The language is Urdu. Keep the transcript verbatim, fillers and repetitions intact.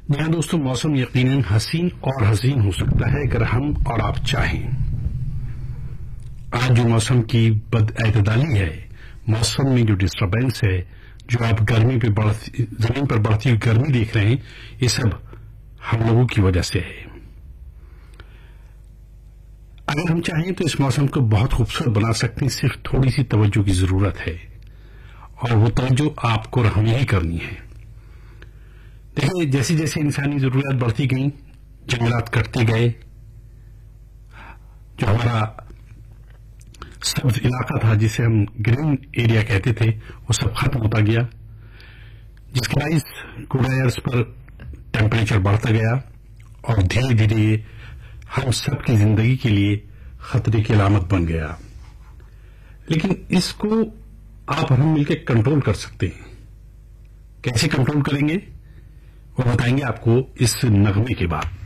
میاں دوستو، موسم یقیناً حسین اور حسین ہو سکتا ہے اگر ہم اور آپ چاہیں۔ آج جو موسم کی بد اعتدالی ہے، موسم میں جو ڈسٹربنس ہے، جو آپ گرمی پہ بڑھتی زمین پر بڑھتی ہوئی گرمی دیکھ رہے ہیں، یہ سب ہم لوگوں کی وجہ سے ہے۔ اگر ہم چاہیں تو اس موسم کو بہت خوبصورت بنا سکتے ہیں، صرف تھوڑی سی توجہ کی ضرورت ہے، اور وہ توجہ آپ کو ہمیں ہی کرنی ہے۔ دیکھیں، جیسے جیسے انسانی ضروریات بڑھتی گئیں، جنگلات کٹتے گئے، جو ہمارا سبز علاقہ تھا جسے ہم گرین ایریا کہتے تھے، وہ سب ختم ہوتا گیا، جس کے باعث کوڑا ایئرس پر ٹیمپریچر بڑھتا گیا اور دھیرے دھیرے یہ ہم سب کی زندگی کے لیے خطرے کی علامت بن گیا۔ لیکن اس کو آپ اور ہم مل کے کنٹرول کر سکتے ہیں۔ کیسے کنٹرول کریں گے وہ بتائیں گے آپ کو اس نغمے کے بعد۔